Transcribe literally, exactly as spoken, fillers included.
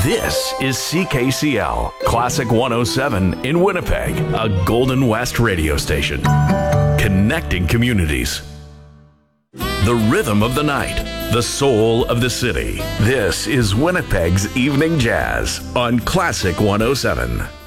This is C K C L, Classic one oh seven in Winnipeg, a Golden West radio station. Connecting communities. The rhythm of the night, the soul of the city. This is Winnipeg's Evening Jazz on Classic one oh seven.